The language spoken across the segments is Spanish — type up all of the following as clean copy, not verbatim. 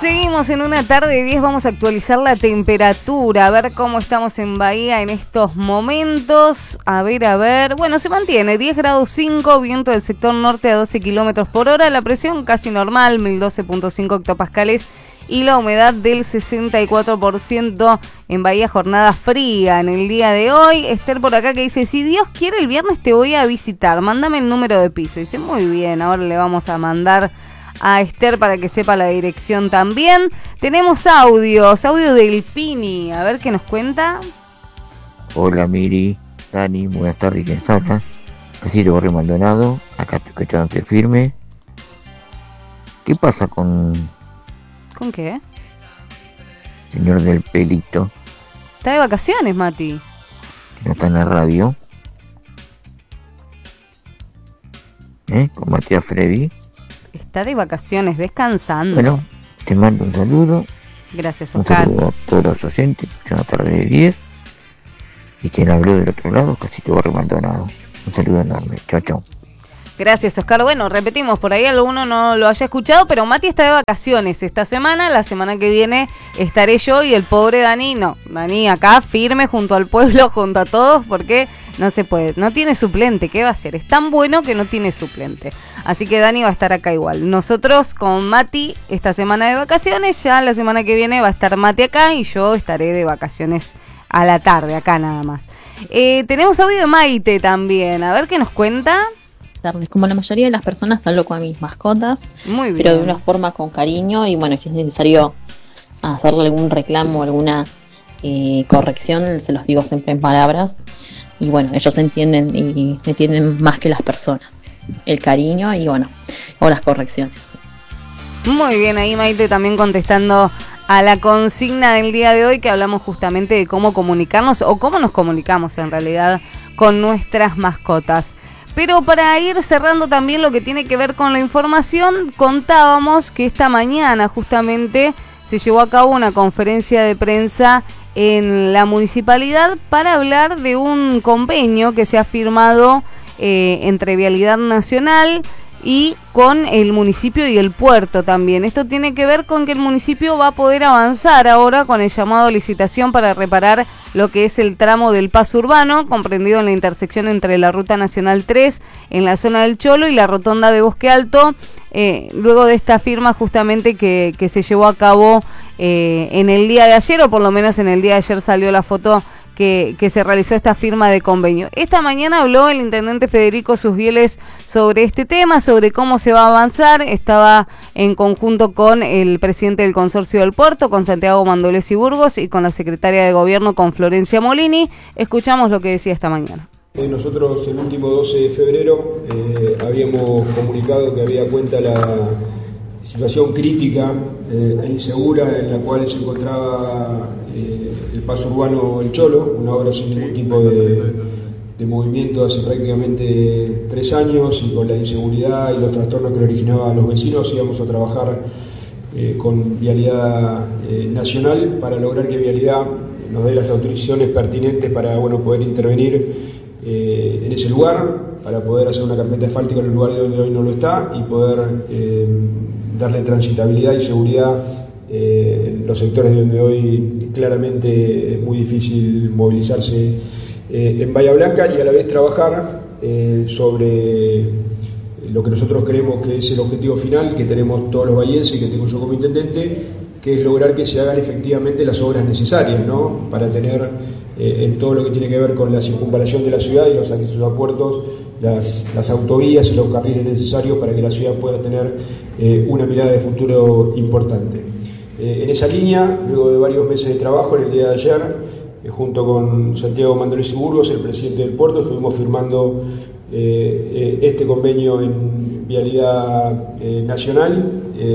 Seguimos en una tarde de 10, vamos a actualizar la temperatura, a ver cómo estamos en Bahía en estos momentos. A ver, bueno, se mantiene 10 grados 5, viento del sector norte a 12 kilómetros por hora, la presión casi normal, 1012.5 hectopascales y la humedad del 64% en Bahía, jornada fría en el día de hoy. Esther por acá que dice, si Dios quiere el viernes te voy a visitar, mándame el número de piso. Dice, muy bien, ahora le vamos a mandar a Esther para que sepa la dirección también. Tenemos audio del Pini, a ver qué nos cuenta. Hola Miri, Dani, buenas tardes, ¿quién habla? Así Borre Maldonado, acá estoy escuchándote firme. ¿Qué pasa con qué? Señor del pelito? Está de vacaciones, Mati. Que no está en la radio. Con Matías Freddy. Está de vacaciones, descansando. Bueno, te mando un saludo. Gracias, Oscar. Un saludo a todos los oyentes, una tarde de 10. Y quien habló del otro lado, Casito Borre Maldonado. Un saludo enorme. Chao, chao. Gracias, Oscar. Bueno, repetimos, por ahí alguno no lo haya escuchado, pero Mati está de vacaciones esta semana. La semana que viene estaré yo y el pobre Dani, no. Dani acá firme junto al pueblo, junto a todos, porque no se puede. No tiene suplente, ¿qué va a hacer? Es tan bueno que no tiene suplente. Así que Dani va a estar acá igual. Nosotros con Mati esta semana de vacaciones, ya la semana que viene va a estar Mati acá y yo estaré de vacaciones a la tarde, acá nada más. Tenemos audio de Maite también, a ver qué nos cuenta. Tardes. Como la mayoría de las personas hablo con mis mascotas, muy bien, pero de una forma con cariño y bueno, si es necesario hacerle algún reclamo, alguna corrección, se los digo siempre en palabras y bueno, ellos entienden y entienden más que las personas, el cariño y bueno, o las correcciones. Muy bien, ahí Maite también contestando a la consigna del día de hoy, que hablamos justamente de cómo comunicarnos o cómo nos comunicamos en realidad con nuestras mascotas. Pero para ir cerrando también lo que tiene que ver con la información, contábamos que esta mañana justamente se llevó a cabo una conferencia de prensa en la municipalidad para hablar de un convenio que se ha firmado entre Vialidad Nacional y con el municipio y el puerto también. Esto tiene que ver con que el municipio va a poder avanzar ahora con el llamado a licitación para reparar lo que es el tramo del paso urbano, comprendido en la intersección entre la Ruta Nacional 3 en la zona del Cholo y la rotonda de Bosque Alto, luego de esta firma justamente que se llevó a cabo en el día de ayer, o por lo menos en el día de ayer salió la foto que se realizó esta firma de convenio. Esta mañana habló el intendente Federico Susbieles sobre este tema, sobre cómo se va a avanzar. Estaba en conjunto con el presidente del consorcio del puerto, con Santiago Mandolesi Burgos, y con la secretaria de gobierno, con Florencia Molini. Escuchamos lo que decía esta mañana. Nosotros el último 12 de febrero habíamos comunicado que había cuenta la situación crítica e insegura en la cual se encontraba el paso urbano El Cholo, una obra sin ningún tipo de movimiento hace prácticamente 3 años, y con la inseguridad y los trastornos que le originaba a los vecinos íbamos a trabajar con Vialidad Nacional para lograr que Vialidad nos dé las autorizaciones pertinentes para poder intervenir en ese lugar, para poder hacer una carpeta asfáltica en el lugar donde hoy no lo está y poder darle transitabilidad y seguridad en los sectores donde hoy claramente es muy difícil movilizarse en Bahía Blanca, y a la vez trabajar sobre lo que nosotros creemos que es el objetivo final que tenemos todos los bahienses y que tengo yo como intendente, que es lograr que se hagan efectivamente las obras necesarias, ¿no?, para tener en todo lo que tiene que ver con la circunvalación de la ciudad y los accesos a puertos, las autovías y los carriles necesarios para que la ciudad pueda tener una mirada de futuro importante. En esa línea, luego de varios meses de trabajo, en el día de ayer, junto con Santiago Mandolesi Burgos, el presidente del puerto, estuvimos firmando este convenio en Vialidad Nacional,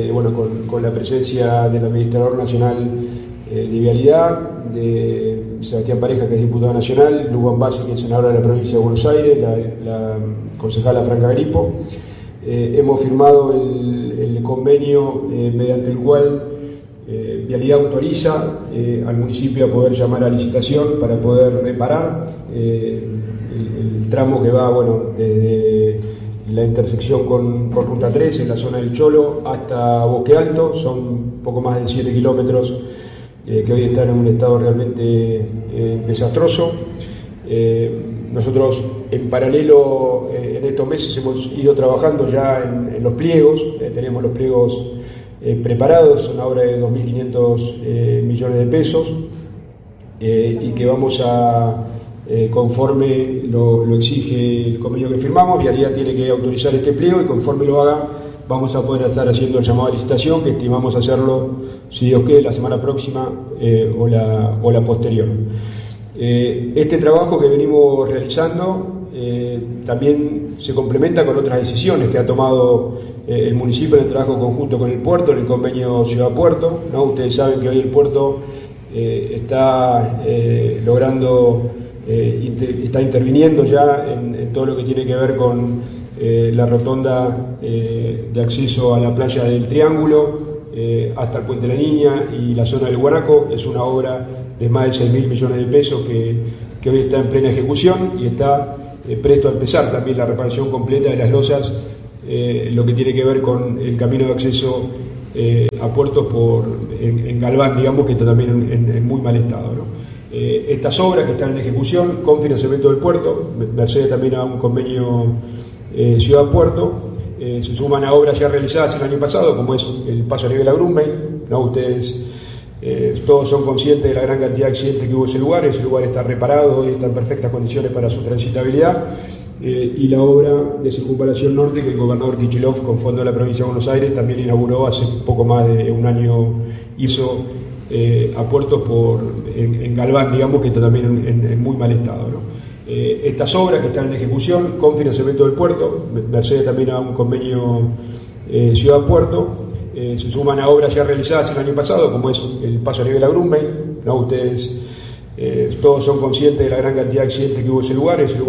con la presencia del administrador nacional de Vialidad, de Sebastián Pareja, que es diputado nacional, Lugan Bassi, que es senadora de la provincia de Buenos Aires, la concejala Franca Gripo. Hemos firmado el convenio mediante el cual Vialidad autoriza al municipio a poder llamar a licitación para poder reparar el tramo que va desde la intersección con Ruta 3 en la zona del Cholo hasta Bosque Alto. Son poco más de 7 kilómetros que hoy están en un estado realmente desastroso. Nosotros en paralelo en estos meses hemos ido trabajando ya en los pliegos. Tenemos los pliegos preparados, son una obra de 2.500 millones de pesos, y que vamos a, conforme lo exige el convenio que firmamos, Vialidad tiene que autorizar este pliego, y conforme lo haga vamos a poder estar haciendo el llamado a licitación, que estimamos hacerlo, si Dios quiere, la semana próxima o la posterior. Este trabajo que venimos realizando también se complementa con otras decisiones que ha tomado el municipio en el trabajo conjunto con el puerto, en el convenio Ciudad-Puerto, ¿no? Ustedes saben que hoy el puerto está logrando, está interviniendo ya en todo lo que tiene que ver con la rotonda de acceso a la playa del Triángulo, hasta el Puente de la Niña y la zona del Guanaco. Es una obra de más de 6.000 millones de pesos que hoy está en plena ejecución, y está presto a empezar también la reparación completa de las losas, lo que tiene que ver con el camino de acceso a puertos en Galván, digamos, que está también en muy mal estado, ¿no? Estas obras que están en ejecución con financiamiento del puerto, merced también a un convenio Ciudad-Puerto, se suman a obras ya realizadas el año pasado, como es el paso a nivel Agrumey, ¿no? Ustedes todos son conscientes de la gran cantidad de accidentes que hubo en ese lugar está reparado y está en perfectas condiciones para su transitabilidad, y la obra de circunvalación norte que el gobernador Kicillof, con fondo de la provincia de Buenos Aires, también inauguró hace poco más de un año, hizo a puertos en Galván, digamos, que está también en muy mal estado, ¿no? Estas obras que están en ejecución con financiamiento del puerto, merced también a un convenio Ciudad-Puerto, se suman a obras ya realizadas el año pasado, como es el paso a nivel Agrumey, ¿no? Ustedes todos son conscientes de la gran cantidad de accidentes que hubo en ese lugar